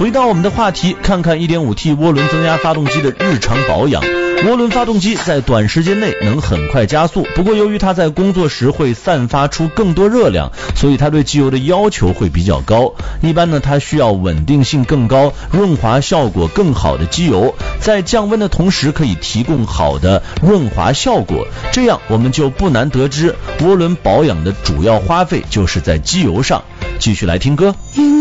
回到我们的话题，看看 1.5T 涡轮增压发动机的日常保养。涡轮发动机在短时间内能很快加速，不过由于它在工作时会散发出更多热量，所以它对机油的要求会比较高。一般呢，它需要稳定性更高、润滑效果更好的机油，在降温的同时可以提供好的润滑效果。这样我们就不难得知，涡轮保养的主要花费就是在机油上。继续来听歌。